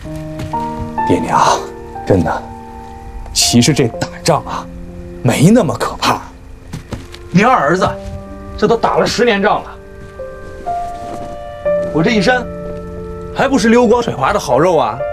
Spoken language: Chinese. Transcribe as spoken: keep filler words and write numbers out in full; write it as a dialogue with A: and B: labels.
A: 爹娘，真的，其实这打仗啊，没那么可怕。您二儿子，这都打了十年仗了，我这一身，还不是溜光水滑的好肉啊！